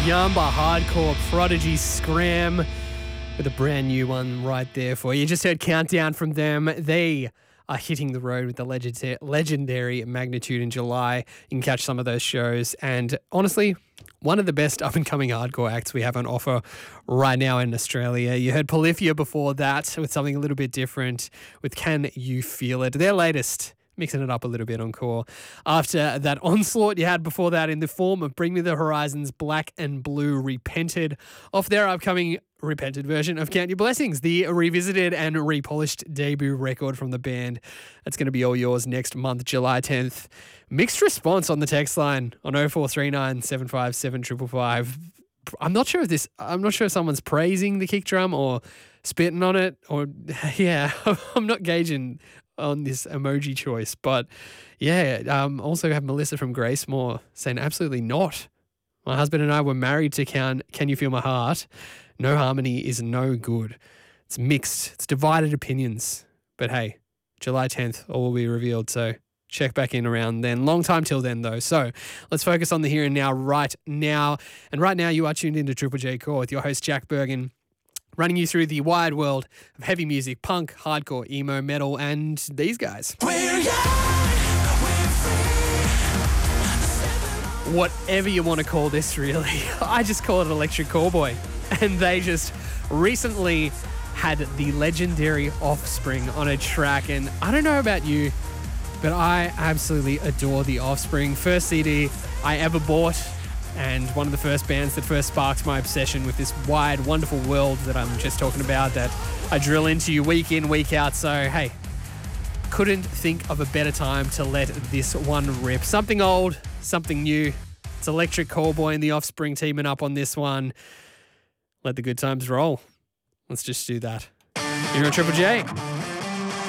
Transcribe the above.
Yamba Hardcore Prodigy Scram with a brand new one right there for you. You just heard Countdown from them. They are hitting the road with the legendary Magnitude in July. You can catch some of those shows. And honestly, one of the best up-and-coming hardcore acts we have on offer right now in Australia. You heard Polyphia before that with something a little bit different with Can You Feel It? Their latest, mixing it up a little bit on Core. After that onslaught you had before that in the form of Bring Me the Horizons, Black and Blue Repented, off their upcoming repented version of Count Your Blessings, the revisited and repolished debut record from the band. That's going to be all yours next month, July 10th. Mixed response on the text line on 0439 757 555. I'm not sure if someone's praising the kick drum or spitting on it, or yeah, I'm not gauging on this emoji choice, but yeah, also have Melissa from Gracemore saying absolutely not. My husband and I were married to Can You Feel My Heart? No harmony is no good. It's mixed. It's divided opinions. But hey, July 10th, all will be revealed. So check back in around then. Long time till then, though. So let's focus on the here and now right now. And right now you are tuned into Triple J Core with your host, Jack Bergen, running you through the wide world of heavy music, punk, hardcore, emo, metal, and these guys. Whatever you want to call this, really. I just call it Electric Callboy. And they just recently had the legendary Offspring on a track. And I don't know about you, but I absolutely adore the Offspring. First CD I ever bought, and one of the first bands that first sparked my obsession with this wide, wonderful world that I'm just talking about, that I drill into you week in, week out. So, hey, couldn't think of a better time to let this one rip. Something old, something new. It's Electric Callboy and the Offspring teaming up on this one. Let the good times roll. Let's just do that. You're on Triple J.